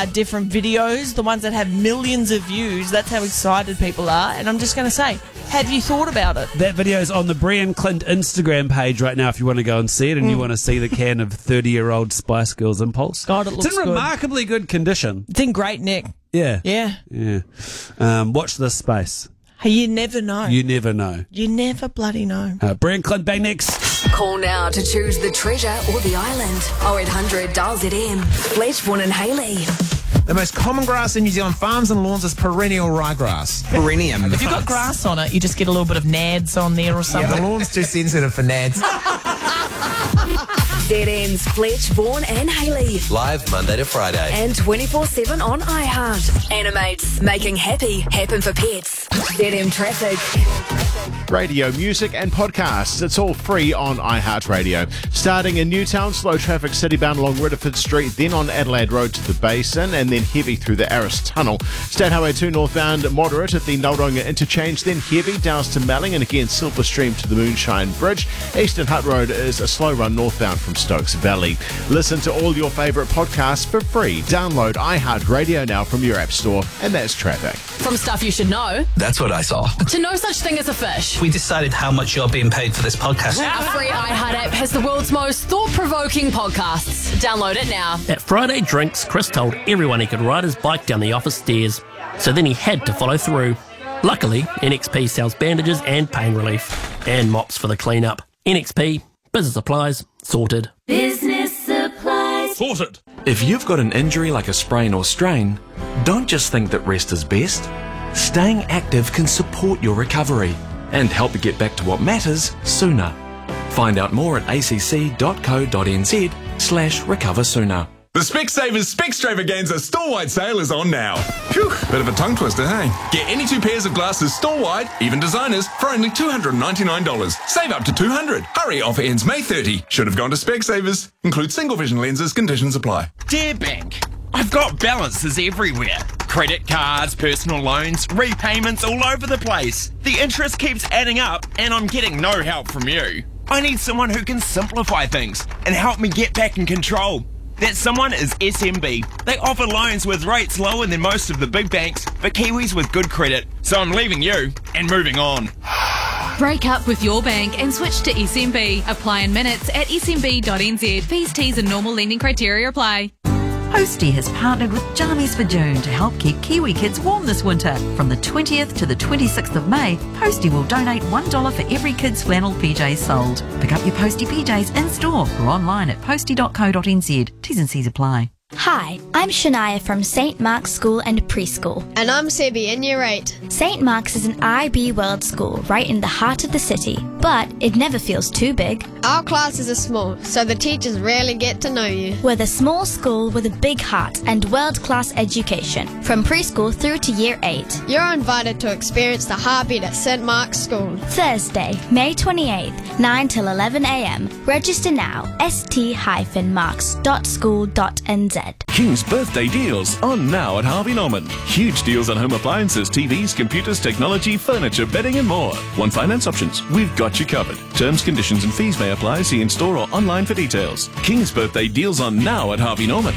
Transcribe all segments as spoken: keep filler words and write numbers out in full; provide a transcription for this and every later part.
uh, different videos, the ones that have millions of views. That's how excited people are. And I'm just going to say, have you thought about it? That video is on the Brian Clint Instagram page right now if you want to go and see it and mm. you want to see the can of thirty-year-old Spice Girls Impulse. God, it looks It's in good. remarkably good condition. It's in great nick. Yeah. Yeah. Yeah. Um, watch this space. Hey, you never know. You never know. You never bloody know. Uh, Brian Clint back next. Call now to choose the treasure or the island. oh eight hundred dial Z M. Fletchbourne and Hayley. The most common grass in New Zealand farms and lawns is perennial ryegrass. Perennium. If you've got grass on it, you just get a little bit of nads on there or something. Yeah, the lawn's too sensitive for nads. Z M's Fletchbourne and Hayley. Live Monday to Friday. And twenty-four seven on iHeart. Animates, making happy happen for pets. Z M Traffic. Radio, music and podcasts. It's all free on iHeartRadio. Starting in Newtown, slow traffic citybound along Ridderford Street, then on Adelaide Road to the Basin, and then heavy through the Aris Tunnel. State Highway two northbound, moderate at the Noldonga interchange, then heavy down to Melling, and again Silver Stream to the Moonshine Bridge. Eastern Hutt Road is a slow run northbound from Stokes Valley. Listen to all your favourite podcasts for free. Download iHeartRadio now from your app store, and that's traffic. From stuff you should know, That's what I saw. to no such thing as a fish. We decided how much you're being paid for this podcast. Our free iHeart app has the world's most thought-provoking podcasts. Download it now. At Friday Drinks, Chris told everyone he could ride his bike down the office stairs, so then he had to follow through. Luckily, N X P sells bandages and pain relief, and mops for the clean-up. N X P, business supplies, sorted. Business supplies. Sorted. If you've got an injury like a sprain or strain, don't just think that rest is best. Staying active can support your recovery and help you get back to what matters sooner. Find out more at acc.co.nz slash recover sooner. The Specsavers Specstravaganza store-wide sale is on now. Phew, bit of a tongue twister, hey? Get any two pairs of glasses store-wide, even designers, for only two hundred ninety-nine dollars. Save up to two hundred dollars. Hurry, offer ends May thirtieth. Should have gone to Specsavers. Include single vision lenses, conditions apply. Dear Bank, I've got balances everywhere. Credit cards, personal loans, repayments all over the place. The interest keeps adding up and I'm getting no help from you. I need someone who can simplify things and help me get back in control. That someone is S M B. They offer loans with rates lower than most of the big banks for Kiwis with good credit. So I'm leaving you and moving on. Break up with your bank and switch to S M B. Apply in minutes at s m b dot n z. Fees, T's and normal lending criteria apply. Posty has partnered with Jammies for June to help keep Kiwi kids warm this winter. From the twentieth to the twenty-sixth of May, Posty will donate one dollar for every kid's flannel P Js sold. Pick up your Posty P Js in store or online at posty dot co dot n z. T's and C's apply. Hi, I'm Shania from Saint Mark's School and Preschool. And I'm Sebi in Year eight. Saint Mark's is an I B World school right in the heart of the city, but it never feels too big. Our classes are small, so the teachers rarely get to know you. We're the small school with a big heart and world-class education, from preschool through to Year eight. You're invited to experience the heartbeat at Saint Mark's School. Thursday, May twenty-eighth, nine till eleven a m. Register now, s t dash marks dot school dot n z. King's birthday deals on now at Harvey Norman. Huge deals on home appliances, T Vs, computers, technology, furniture, bedding and more. One finance options. We've got you covered. Terms, conditions and fees may apply. See in store or online for details. King's birthday deals on now at Harvey Norman.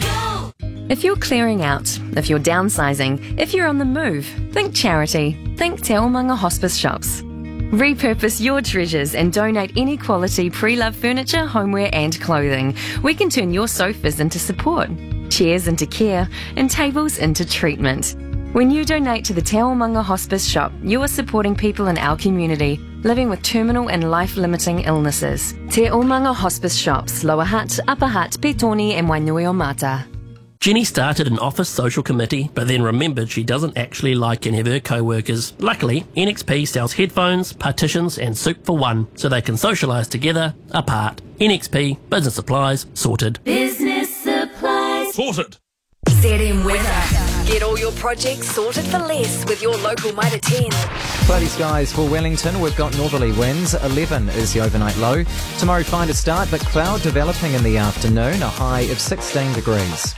If you're clearing out, if you're downsizing, if you're on the move, think charity. Think Te Omanga Hospice Shops. Repurpose your treasures and donate any quality pre-loved furniture, homeware and clothing. We can turn your sofas into support, chairs into care, and tables into treatment. When you donate to the Te Omanga Hospice Shop, you are supporting people in our community living with terminal and life-limiting illnesses. Te Omanga Hospice Shops, Lower Hutt, Upper Hutt, Petone and Wainui-o-Mata. Jenny started an office social committee, but then remembered she doesn't actually like any of her co-workers. Luckily, N X P sells headphones, partitions and soup for one, so they can socialise together, apart. N X P, business supplies, sorted. Business supplies. Sorted. Z M Weather. Get all your projects sorted for less with your local Mitre ten. Cloudy skies for Wellington. We've got northerly winds. eleven is the overnight low. Tomorrow fine to start, but cloud developing in the afternoon. A high of sixteen degrees.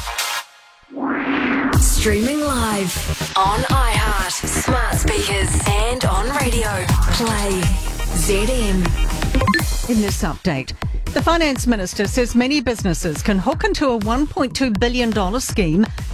Streaming live on iHeart, smart speakers and on radio. Play Z M. In this update, the Finance Minister says many businesses can hook into a one point two billion dollars scheme